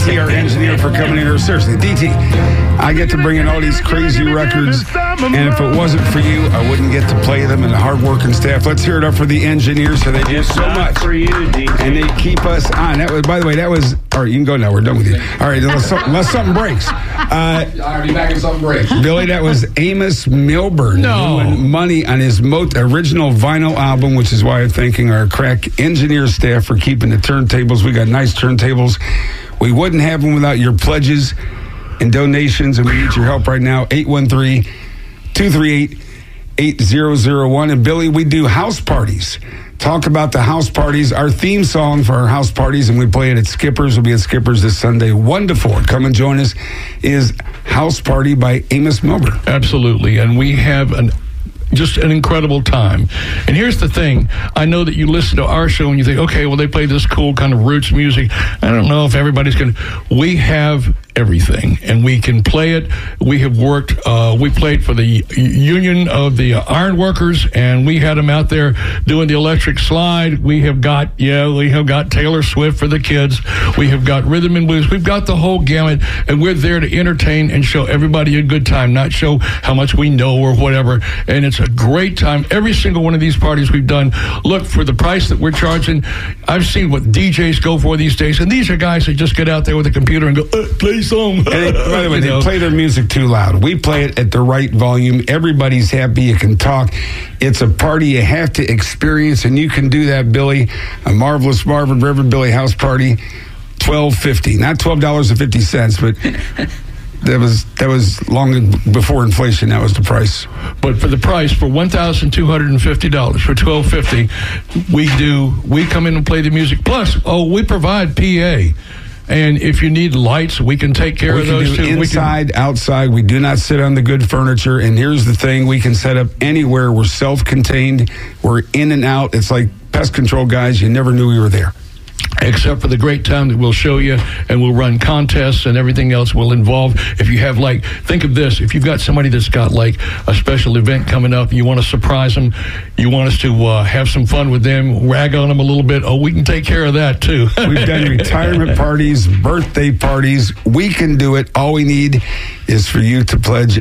DT, our engineer, for coming in here. Seriously, DT, I get to bring in all these crazy records, and if it wasn't for you, I wouldn't get to play them, and the hard-working staff. Let's hear it up for the engineers. So they do so much for you, DT. And they keep us on. That was, by the way, that was. All right, you can go now. We're done with you. All right, unless something breaks. I'll be back if something breaks. Billy, that was Amos Milburn doing Money on his original vinyl album, which is why I'm thanking our crack engineer staff for keeping the turntables. We got nice turntables. We wouldn't have them without your pledges and donations, and we need your help right now. 813-238-8001. And Billy, we do house parties. Talk about the house parties. Our theme song for our house parties, and we play it at Skipper's. We'll be at Skipper's this Sunday, 1 to 4. Come and join us, is House Party by Amos Milburn. Absolutely. And we have just an incredible time. And here's the thing. I know that you listen to our show and you think, okay, well, they play this cool kind of roots music. I don't know if everybody's going to. We have everything, and we can play it. We have worked, we played for the Union of the Iron Workers, and we had them out there doing the electric slide. We have got Taylor Swift for the kids. We have got rhythm and blues. We've got the whole gamut, and we're there to entertain and show everybody a good time, not show how much we know or whatever. And it's a great time. Every single one of these parties we've done, look, for the price that we're charging, I've seen what DJs go for these days, and these are guys that just get out there with a computer and go, play song. By the way, they play their music too loud. We play it at the right volume. Everybody's happy. You can talk. It's a party you have to experience, and you can do that, Billy. A Marvelous Marvin Reverend Billy House Party, $12.50. Not $12.50, but that was long before inflation. That was the price. But for the price, for $1,250, for $12.50, we come in and play the music. Plus, we provide PA. And if you need lights, we can take care of those too. Inside, outside. We do not sit on the good furniture. And here's the thing. We can set up anywhere. We're self-contained. We're in and out. It's like pest control guys. You never knew we were there. Except for the great time that we'll show you, and we'll run contests and everything else will involve. If you have, think of this, if you've got somebody that's got a special event coming up, you want to surprise them, you want us to have some fun with them, rag on them a little bit, we can take care of that too. We've done retirement parties, birthday parties. We can do it. All we need is for you to pledge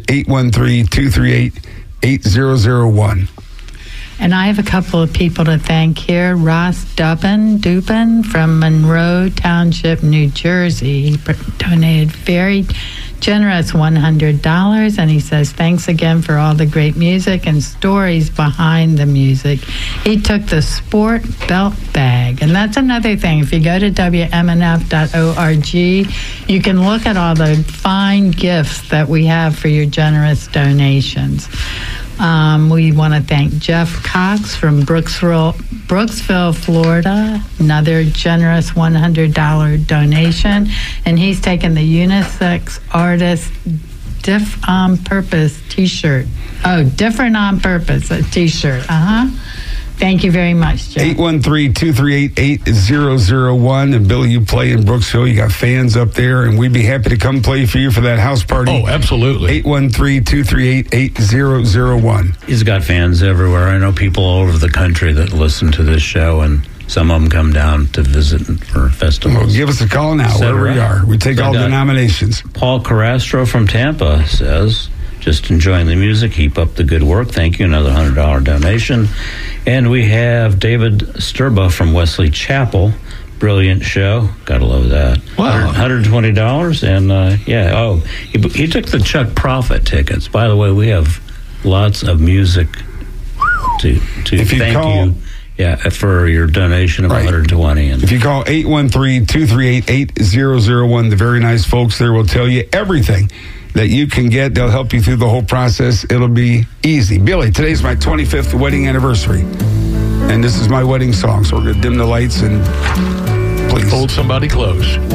813-238-8001. And I have a couple of people to thank here. Ross Dubin from Monroe Township, New Jersey. He donated very generous $100, and he says, thanks again for all the great music and stories behind the music. He took the sport belt bag, and that's another thing. If you go to WMNF.org, you can look at all the fine gifts that we have for your generous donations. We want to thank Jeff Cox from Brooksville, Florida, another generous $100 donation, and he's taken the unisex artist Diff on Purpose t-shirt. Different on Purpose, a t-shirt. Thank you very much, Jeff. 813-238-8001. And Billy, you play in Brooksville. You got fans up there, and we'd be happy to come play for you for that house party. Oh, absolutely. 813-238-8001. He's got fans everywhere. I know people all over the country that listen to this show, and some of them come down to visit for festivals. Well, give us a call now, wherever we are. We take all denominations. Paul Carastro from Tampa says, just enjoying the music. Keep up the good work. Thank you. Another $100 donation. And we have David Sturba from Wesley Chapel. Brilliant show. Gotta love that. Wow. $120. And, he took the Chuck Prophet tickets. By the way, we have lots of music to thank you. Yeah, for your donation of $120. And if you call 813-238-8001, the very nice folks there will tell you everything that you can get. They'll help you through the whole process. It'll be easy. Billy, today's my 25th wedding anniversary, and this is my wedding song, so we're going to dim the lights and please hold somebody close.